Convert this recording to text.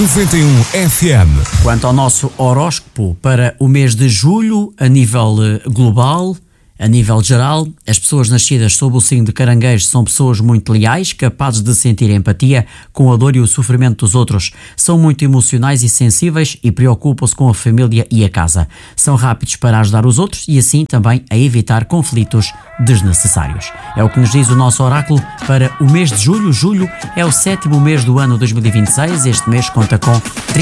91 FM. Quanto ao nosso horóscopo para o mês de julho, a nível global, a nível geral, as pessoas nascidas sob o signo de Caranguejo são pessoas muito leais, capazes de sentir empatia com a dor e o sofrimento dos outros. São muito emocionais e sensíveis e preocupam-se com a família e a casa. São rápidos para ajudar os outros e assim também a evitar conflitos desnecessários. É o que nos diz o nosso oráculo para o mês de julho. Julho é o 7º mês do ano 2026. Este mês conta com